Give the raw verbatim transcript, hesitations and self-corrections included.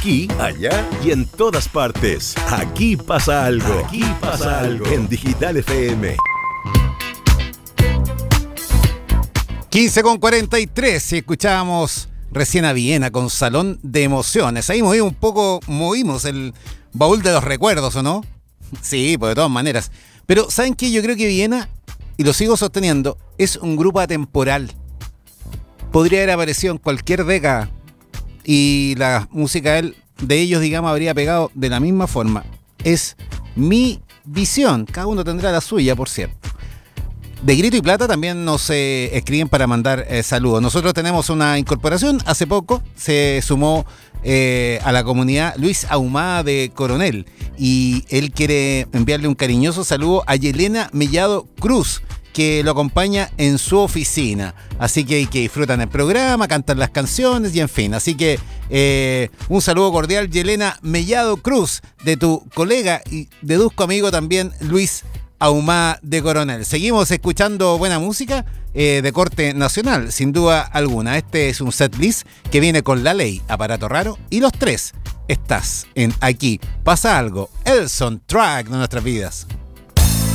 Aquí, allá y en todas partes. Aquí pasa algo. Aquí pasa algo. En Digital F M. quince con cuarenta y tres, y escuchábamos recién a Viena con Salón de Emociones. Ahí movimos un poco, movimos el baúl de los recuerdos, ¿o no? Sí, pues de todas maneras. Pero ¿saben qué? Yo creo que Viena, y lo sigo sosteniendo, es un grupo atemporal. Podría haber aparecido en cualquier década y la música de, él, de ellos, digamos, habría pegado de la misma forma. Es mi visión. Cada uno tendrá la suya, por cierto. De Grito y Plata también nos eh, escriben para mandar eh, saludos. Nosotros tenemos una incorporación. Hace poco se sumó eh, a la comunidad Luis Ahumada de Coronel. Y él quiere enviarle un cariñoso saludo a Yelena Mellado Cruz, que lo acompaña en su oficina. Así que, que disfrutan el programa, cantan las canciones y en fin. Así que eh, un saludo cordial, Yelena Mellado Cruz, de tu colega y deduzco amigo también Luis Ahumada de Coronel. Seguimos escuchando buena música eh, de corte nacional, sin duda alguna. Este es un setlist que viene con La Ley, Aparato Raro y Los Tres. Estás en Aquí Pasa Algo, el soundtrack de nuestras vidas.